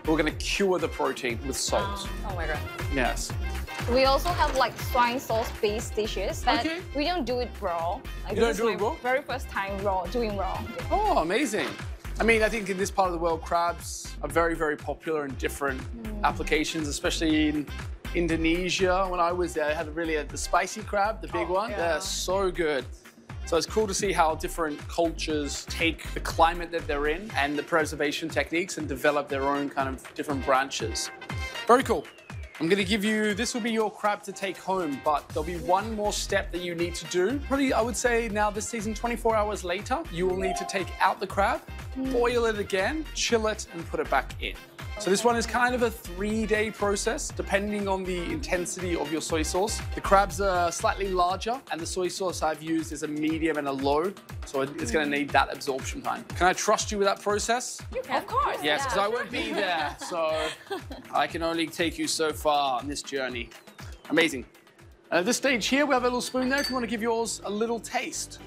We're going to cure the protein with salt. Oh my god. Yes. We also have like soy sauce based dishes, but Okay. we don't do it raw. Like, You don't this do is it my raw? very first time doing raw. Oh, amazing. I mean, I think in this part of the world, crabs are very, very popular in different applications, especially in Indonesia. When I was there, I had the spicy crab, the big one. yeah. They're so good. So it's cool to see how different cultures take the climate that they're in and the preservation techniques and develop their own kind of different branches. Very cool. I'm going to give you, this will be your crab to take home, but there'll be one more step that you need to do. Probably, I would say now this season, 24 hours later, you will need to take out the crab, boil it again, chill it, and put it back in. So this one is kind of a 3-day process, depending on the intensity of your soy sauce. The crabs are slightly larger, and the soy sauce I've used is a medium and a low, so it's going to need that absorption time. Can I trust you with that process? Of course. Yes, because I won't be there, so I can only take you so far on this journey. Amazing. At this stage here, we have a little spoon there if you want to give yours a little taste.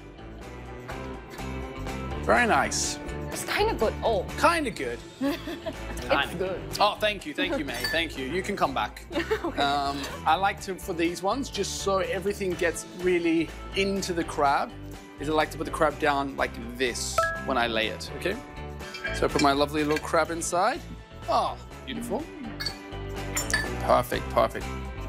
Very nice. It's kind of good. Oh, Kind of good. it's good. Oh, thank you, May. Thank you. You can come back. I like to, for these ones, just so everything gets really into the crab, is I like to put the crab down like this when I lay it, okay? So I put my lovely little crab inside. Oh, beautiful. Perfect, perfect.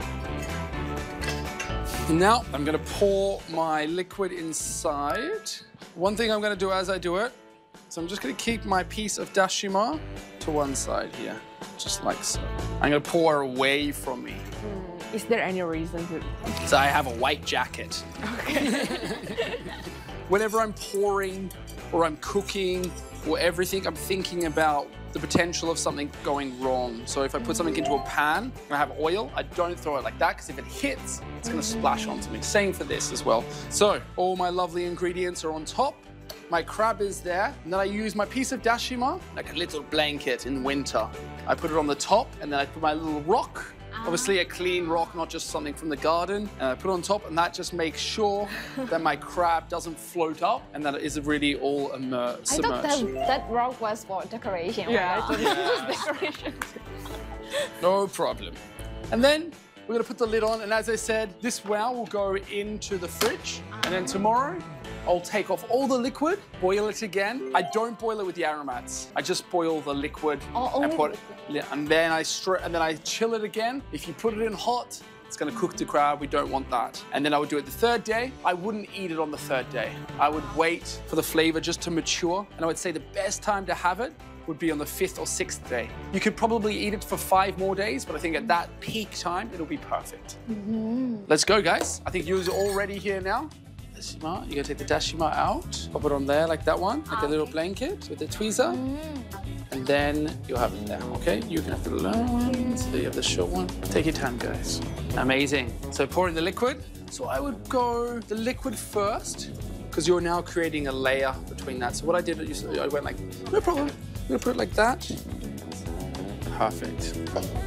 Now I'm gonna pour my liquid inside. One thing I'm gonna do as I do it, so I'm just going to keep my piece of dashima to one side here, just like so. I'm going to pour away from me. Is there any reason to? So I have a white jacket. Okay. Whenever I'm pouring or I'm cooking or everything, I'm thinking about the potential of something going wrong. So if I put something into a pan and I have oil, I don't throw it like that because if it hits, it's going to splash onto me. Same for this as well. So all my lovely ingredients are on top. My crab is there, and then I use my piece of dashima, like a little blanket in winter. I put it on the top, and then I put my little rock, obviously a clean rock, not just something from the garden, and I put it on top, and that just makes sure that my crab doesn't float up, and that it is really all submerged. I thought that rock was for decoration. Yeah. Right? Yes. Decoration. No problem. And then we're gonna put the lid on, and as I said, this wow will go into the fridge, and then tomorrow, I'll take off all the liquid, boil it again. I don't boil it with the aromats. I just boil the liquid and put, and then I chill it again. If you put it in hot, it's gonna cook the crab. We don't want that. And then I would do it the third day. I wouldn't eat it on the third day. I would wait for the flavor just to mature. And I would say the best time to have it would be on the 5th or 6th day. You could probably eat it for 5 more days, but I think at that peak time, it'll be perfect. Let's go, guys. I think yours are all ready here now. Dashima, you're gonna take the dashima out, pop it on there like that one, like a little blanket with the tweezer. And then you'll have it there, okay? You can have the long one, so you have the short one. Take your time, guys. Amazing. So pour in the liquid. So I would go the liquid first, because you're now creating a layer between that. So what I did, I went like, no problem. I'm gonna put it like that. Perfect.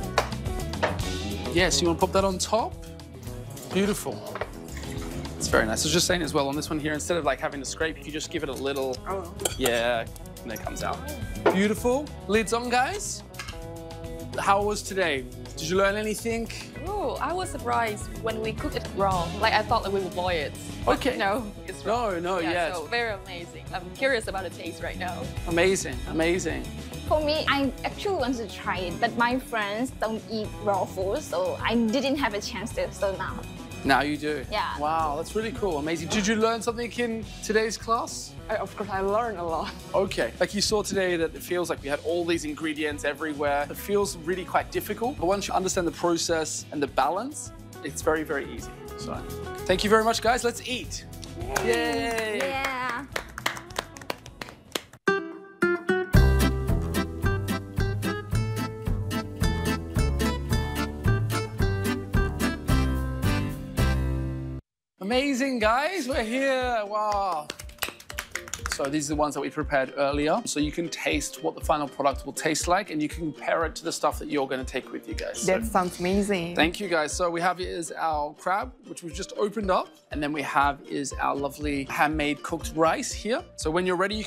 Yes, you wanna pop that on top? Beautiful. It's very nice. I was just saying as well, on this one here, instead of like having to scrape, you just give it a little, yeah, and it comes out. Beautiful. Lids on, guys. How was today? Did you learn anything? Oh, I was surprised when we cooked it raw. Like, I thought that we would boil it. Okay. No, it's raw. No, Yeah, yes. so very amazing. I'm curious about the taste right now. Amazing, amazing. For me, I actually want to try it, but my friends don't eat raw food, so I didn't have a chance to, so now. Now you do? Yeah. Wow, that's really cool, amazing. Did you learn something in today's class? Of course, I learned a lot. Okay, like you saw today that it feels like we had all these ingredients everywhere. It feels really quite difficult, but once you understand the process and the balance, it's very, very easy. So, thank you very much, guys. Let's eat. Yay! Yeah. Amazing, guys. We're here. Wow. So these are the ones that we prepared earlier. So you can taste what the final product will taste like, and you can compare it to the stuff that you're going to take with you guys. That sounds amazing. Thank you, guys. So we have is our crab, which we've just opened up. And then we have is our lovely handmade cooked rice here. So when you're ready, you